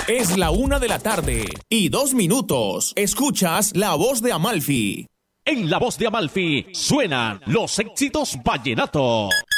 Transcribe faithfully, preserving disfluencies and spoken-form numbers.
Es la una de la tarde y dos minutos. Escuchas La Voz de Amalfi. En La Voz de Amalfi suenan los éxitos vallenatos.